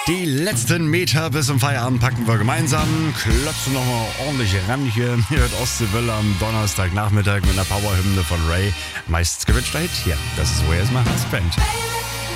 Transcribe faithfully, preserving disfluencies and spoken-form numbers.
Die letzten Meter bis zum Feierabend packen wir gemeinsam. Klotzen nochmal ordentlich ran hier. Hier hört Ostseewelle am Donnerstagnachmittag mit einer Powerhymne von Ray. Meistens gewünschter Hit hier. Das ist Where's My Husband.